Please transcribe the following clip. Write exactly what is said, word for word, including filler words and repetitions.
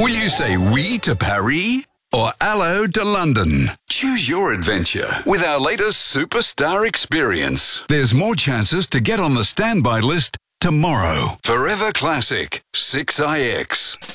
Will you say oui to Paris or hello to London? Choose your adventure with our latest superstar experience. There's more chances to get on the standby list tomorrow. Forever Classic six I X.